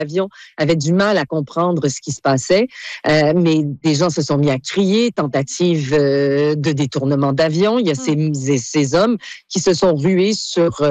l'avion avaient du mal à comprendre ce qui se passait, mais des gens se sont mis à crier, tentative de détournement d'avion. Il y a ces hommes qui se sont rués sur